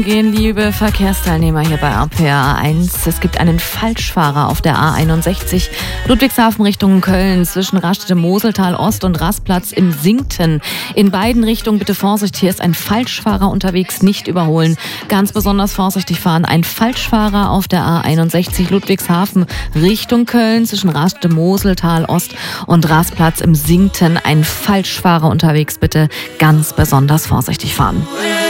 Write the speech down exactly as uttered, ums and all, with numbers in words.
Gehen, liebe Verkehrsteilnehmer hier bei R P R eins. Es gibt einen Falschfahrer auf der A einundsechzig Ludwigshafen Richtung Köln zwischen Raststätte-Moseltal Ost und Rastplatz im Sinkten. In beiden Richtungen bitte Vorsicht, hier ist ein Falschfahrer unterwegs, nicht überholen. Ganz besonders vorsichtig fahren. Ein Falschfahrer auf der A einundsechzig Ludwigshafen Richtung Köln zwischen Raststätte-Moseltal Ost und Rastplatz im Sinkten. Ein Falschfahrer unterwegs, bitte ganz besonders vorsichtig fahren.